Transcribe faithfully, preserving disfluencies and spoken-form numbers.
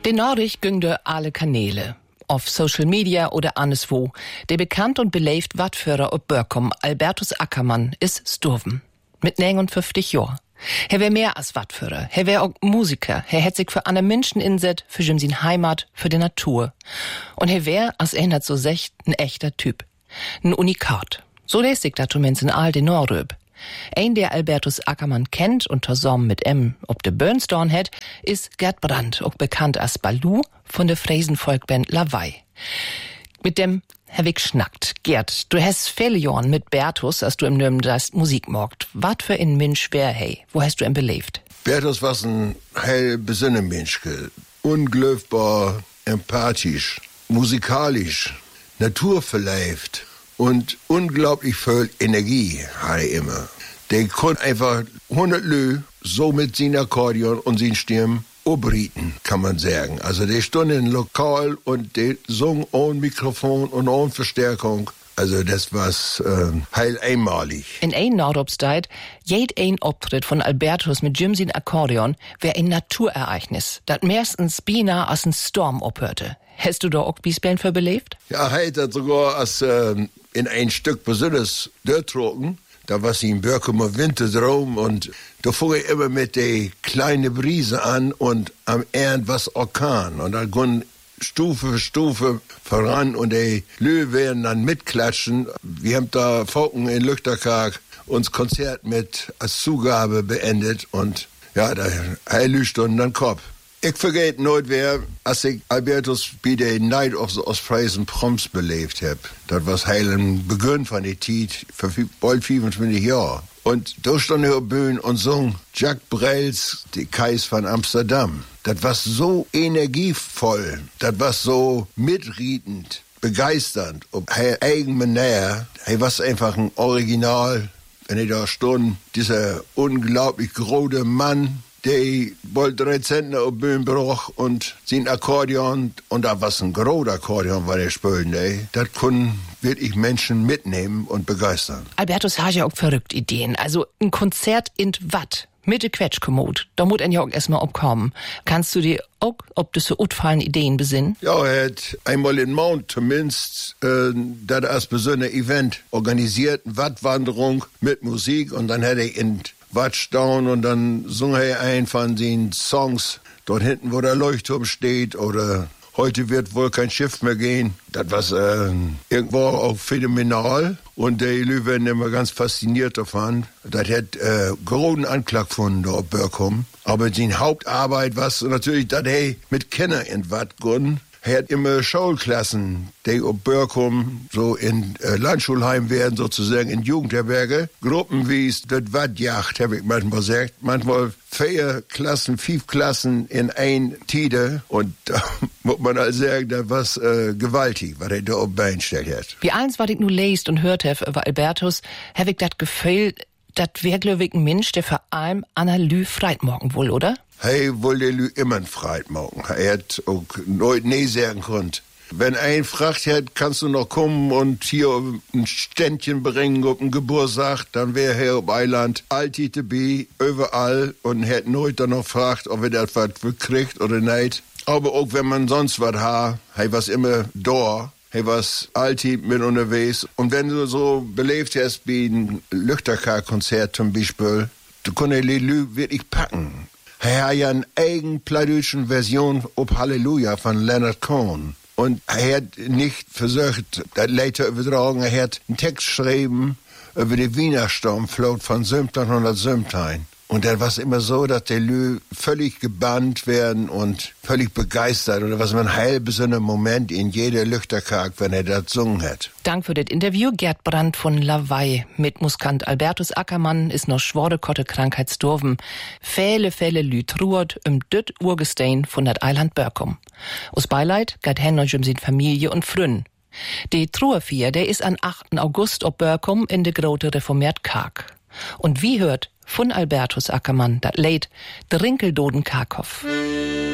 Den Norich güngde alle Kanäle. Auf Social Media oder anderswo. Der bekannt und belebt Wattführer ob Börkom, Albertus Ackermann, ist sturven. Mit neunundfünfzig Jahren. Er wär mehr als Wattführer. Er wär auch Musiker. Er hätt sich für alle Menschen inset, für sin Heimat, für die Natur. Und er wär, als er hat so secht, ein echter Typ. Ein Unikat. So lässt sich dat zumindest in all den Norröb. Ein, der Albertus Ackermann kennt und zusammen mit em ob de Börnstorn het, ist Gert Brandt, auch bekannt als Baloo von der Fräsenvolkband Lawaai. Mit dem Herwig schnackt. Gert, du hast viele Jahren mit Bertus, als du im Nürnberg Musik mogt. Wat für ein Mensch wär hey? Wo hast du ihn belebt? Bertus war ein heil besinne Mensch. Unglöfbar, empathisch, musikalisch, naturverleibt und unglaublich viel Energie hat er immer. Der konnte einfach hundert Lö so mit seinem Akkordeon und seinen Stimmen obrieten, kann man sagen. Also der stand in Lokal und der sang ohne Mikrofon und ohne Verstärkung. Also das war's äh, heil einmalig. In ein Nordobsteit, jed ein Auftritt von Albertus mit Jim sin Akkordeon wär ein Naturereignis, dat meistens bina als ein Sturm ophörte. Hast du da auch Biesbellen für belebt? Ja, er hat sogar als äh, in ein Stück besonders durchtrocken. Da war sie im Börkomer Wintertraum und da fuhr er immer mit der kleinen Brise an und am Ende was Orkan. Und dann gingen Stufe für Stufe voran und die Löwe werden dann mitklatschen. Wir haben da Folgen in Lüchterkarg uns Konzert mit als Zugabe beendet und ja, da heilücht und dann Kopf. Ich vergesse nooit wer, als ich Albertus bei der Night of the Ostfriesen Proms belebt hab. Das war heil ein Beginn von der Zeit für bald fünfundzwanzig Jahre. Und da stand er auf Bühne und sang Jacques Brels Die Kais von Amsterdam. Das war so energievoll, das war so mitrietend, begeisternd. Auf seine eigene Manier, er war einfach ein Original. Wenn er da stand, dieser unglaublich große Mann, der bald drei Zentner auf Bühnen brach und sein Akkordeon, und da war ein großer Akkordeon, war der Spölen, ey. Das können wirklich Menschen mitnehmen und begeistern. Albertus hat ja auch verrückt Ideen. Also ein Konzert in Watt, mit der Quetschkommode, da muss ein ja auch erstmal abkommen. Kannst du dir auch, ob das so utfallen Ideen besinnen? Ja, er hat einmal in Mount zumindest, äh, da als besondere Event organisiert, Wattwanderung mit Musik, und dann hat er in Wattstown und dann sung er ein von den Songs dort hinten, wo der Leuchtturm steht, oder Heute wird wohl kein Schiff mehr gehen. Das war äh, irgendwo auch phänomenal, und die Leute werden immer ganz fasziniert davon. Das hat äh, großen Anklang gefunden da auf Börkom. Aber die Hauptarbeit war natürlich, dass er mit Kindern in Watt gehen. Er hat immer Schulklassen, die auf Börkom so in äh, Landschulheim werden, sozusagen in Jugendherberge. Gruppen wie es das Wattjacht, habe ich manchmal gesagt. Manchmal vier Klassen, fünf Klassen in ein Tide. Und da muss man also sagen, das war äh, gewaltig, was er da auf Bein gestellt hat. Wie eins, was ich nur lest und hört habe über Albertus, habe ich das Gefühl, das wäre, glaube ich, ein Mensch, der vor allem Analy freit morgen wohl, oder? Hey, wollte Lü immer freit machen. Er hat auch nooit nee sagen können. Wenn ein fragt hat, kannst du noch kommen und hier ein Ständchen bringen auf den Geburtstag, dann wäre er auf Eiland altite B überall und hätte nooit dann noch gefragt, ob er das was kriegt oder nicht. Aber auch wenn man sonst was hat, er war immer da. Er war alltid mit unterwegs. Und wenn du so belebt hast wie ein Lüchterkarg-Konzert zum Beispiel, du konntest die Lü wirklich packen. Er hat ja eine eigen plattdeutsche Version ob Halleluja von Leonard Cohen. Und er hat nicht versucht, das leider übertragen. Er hat einen Text geschrieben über die Wiener Sturmflut von siebzehnhundertsiebzehn. Und dann war es immer so, dass die Leute völlig gebannt werden und völlig begeistert. Oder was man heil besonderer Moment in jeder Lüchterkarg, wenn er das gesungen hat. Dank für das Interview, Gert Brandt von Lawaai. Mit Muskant Albertus Ackermann ist noch schwordekotte Krankheitsdurven. Viele, viele Lüt ruht im düt Urgestein von dat Eiland Börkom. Aus Beileid geht hen und sin Familie und Frünn. Die Truhevier, der ist am achten August ob Börkom in de grote reformiert Karg. Und wie hört von Albertus Ackermann dat Lied Drinkeldoden Karkhoff.